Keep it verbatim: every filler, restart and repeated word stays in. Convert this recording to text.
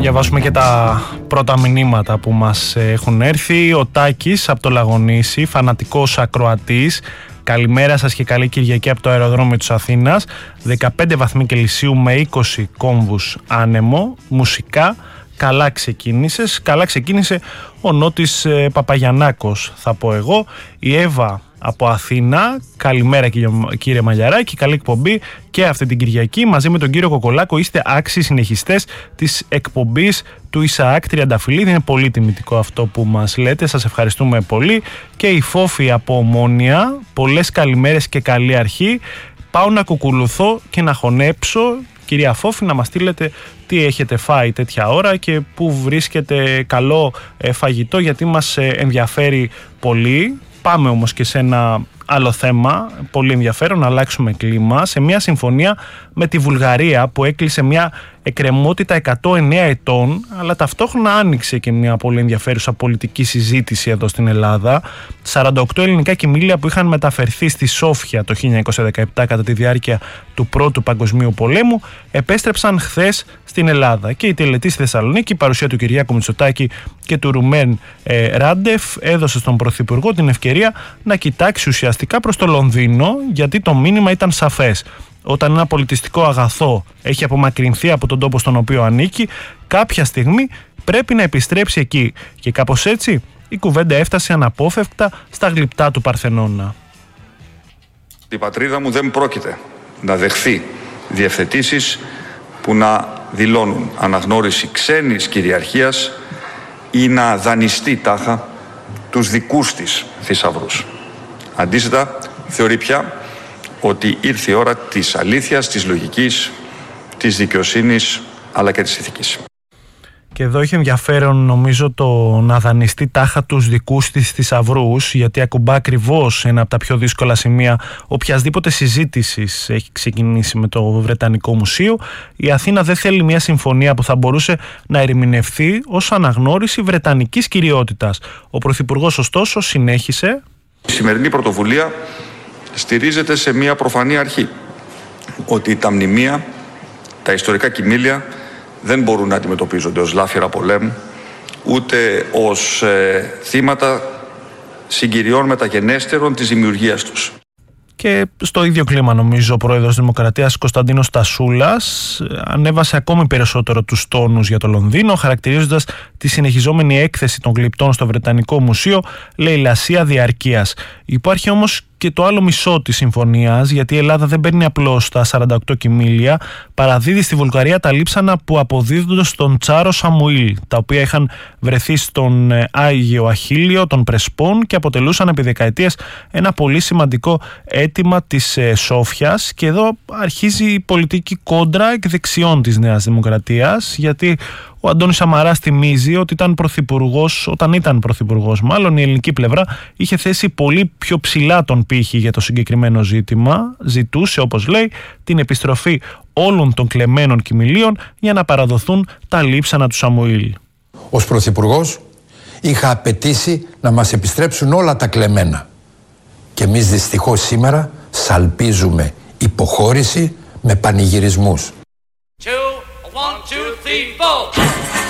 διαβάσουμε και τα πρώτα μηνύματα που μας έχουν έρθει. Ο Τάκης από το Λαγονήσι, φανατικός ακροατής. Καλημέρα σας και καλή Κυριακή από το αεροδρόμιο της Αθήνας. δεκαπέντε βαθμοί Κελσίου με είκοσι κόμβους άνεμο. Μουσικά καλά ξεκίνησες. Καλά ξεκίνησε ο Νότης ε, Παπαγιαννάκος, θα πω εγώ. Η Εύα από Αθήνα, καλημέρα κύριε, κύριε Μαλιαράκη, καλή εκπομπή και αυτή την Κυριακή. Μαζί με τον κύριο Κοκολάκο είστε άξιοι συνεχιστές της εκπομπής του Ισαάκ Τριανταφυλλίδη. Είναι πολύ τιμητικό αυτό που μας λέτε, σας ευχαριστούμε πολύ. Και η Φόφη από Ομόνια, πολλές καλημέρες και καλή αρχή. Πάω να κουκουλουθώ και να χωνέψω. Κυρία Φόφη, να μας στείλετε τι έχετε φάει τέτοια ώρα και πού βρίσκεται καλό φαγητό, γιατί μας ενδιαφέρει πολύ. Πάμε όμως και σε ένα άλλο θέμα, πολύ ενδιαφέρον, να αλλάξουμε κλίμα. Σε μια συμφωνία με τη Βουλγαρία που έκλεισε μια εκκρεμότητα εκατόν εννέα ετών, αλλά ταυτόχρονα άνοιξε και μια πολύ ενδιαφέρουσα πολιτική συζήτηση εδώ στην Ελλάδα. σαράντα οκτώ ελληνικά κοιμήλια που είχαν μεταφερθεί στη Σόφια το χίλια εννιακόσια δεκαεπτά κατά τη διάρκεια του Πρώτου Παγκοσμίου Πολέμου επέστρεψαν χθες στην Ελλάδα. Και η τελετή στη Θεσσαλονίκη, η παρουσία του Κυριάκου Μητσοτάκη και του Ρουμέν ε, Ράντεφ έδωσε στον Πρωθυπουργό την ευκαιρία να κοιτάξει ουσιαστικά προς το Λονδίνο, γιατί το μήνυμα ήταν σαφές. Όταν ένα πολιτιστικό αγαθό έχει απομακρυνθεί από τον τόπο στον οποίο ανήκει, κάποια στιγμή πρέπει να επιστρέψει εκεί. Και κάπως έτσι η κουβέντα έφτασε αναπόφευκτα στα γλυπτά του Παρθενώνα. Η πατρίδα μου δεν πρόκειται να δεχθεί διευθετήσεις που να δηλώνουν αναγνώριση ξένης κυριαρχίας ή να δανειστεί τάχα τους δικούς της θησαυρούς. Αντίθετα, θεωρεί πια ότι ήρθε η ώρα της αλήθειας, της λογικής, της δικαιοσύνης, αλλά και της ηθικής. Και εδώ έχει ενδιαφέρον νομίζω το να δανειστεί τάχα τους δικούς της θησαυρούς, γιατί ακουμπά ακριβώς ένα από τα πιο δύσκολα σημεία οποιασδήποτε συζήτησης έχει ξεκινήσει με το Βρετανικό Μουσείο. Η Αθήνα δεν θέλει μια συμφωνία που θα μπορούσε να ερμηνευθεί ως αναγνώριση βρετανικής κυριότητας. Ο Πρωθυπουργός ωστόσο συνέχισε. Η σημερινή πρωτοβουλία στηρίζεται σε μια προφανή αρχή, ότι τα μνημεία, τα ιστορικά κοιμήλια δεν μπορούν να αντιμετωπίζονται ως λάφυρα πολέμου, ούτε ως ε, θύματα συγκυριών μεταγενέστερων της δημιουργίας τους. Και στο ίδιο κλίμα νομίζω ο πρόεδρος Δημοκρατίας Κωνσταντίνος Τασούλας ανέβασε ακόμη περισσότερο τους τόνους για το Λονδίνο, χαρακτηρίζοντας τη συνεχιζόμενη έκθεση των γλυπτών στο Βρετανικό Μουσείο λαιλασία διαρκείας. Υπάρχει όμως και το άλλο μισό της συμφωνίας, γιατί η Ελλάδα δεν παίρνει απλώς τα σαράντα οκτώ κοιμήλια, παραδίδει στη Βουλγαρία τα λείψανα που αποδίδονται στον Τσάρο Σαμουήλ, τα οποία είχαν βρεθεί στον Άγιο Αχίλιο των Πρεσπών και αποτελούσαν επί δεκαετίες ένα πολύ σημαντικό αίτημα της Σόφιας. Και εδώ αρχίζει η πολιτική κόντρα εκ δεξιών της Νέας Δημοκρατίας, γιατί ο Αντώνης Σαμαράς θυμίζει ότι ήταν πρωθυπουργός, όταν ήταν πρωθυπουργός μάλλον, η ελληνική πλευρά είχε θέσει πολύ πιο ψηλά τον πύχη για το συγκεκριμένο ζήτημα. Ζητούσε, όπως λέει, την επιστροφή όλων των κλεμμένων κοιμηλίων για να παραδοθούν τα λείψανα του Σαμουήλ. Ως πρωθυπουργός είχα απαιτήσει να μας επιστρέψουν όλα τα κλεμμένα. Και εμείς δυστυχώς σήμερα σαλπίζουμε υποχώρηση με πανηγυρισμούς. Two, one, two, three, four.